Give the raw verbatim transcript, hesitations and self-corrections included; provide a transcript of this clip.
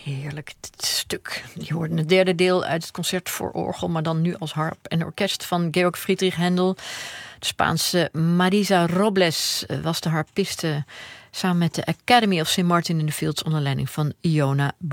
Heerlijk, dit stuk. Je hoorde het derde deel uit het concert voor orgel, maar dan nu als harp en orkest van Georg Friedrich Händel. De Spaanse Marisa Robles was de harpiste, samen met de Academy of Saint Martin in the Fields onder leiding van Iona